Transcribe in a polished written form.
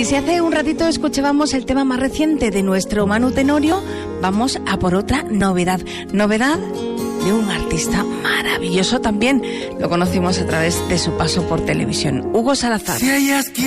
Y si hace un ratito escuchábamos el tema más reciente de nuestro Manu Tenorio, vamos a por otra novedad. Novedad de un artista maravilloso también. Lo conocimos a través de su paso por televisión. Hugo Salazar.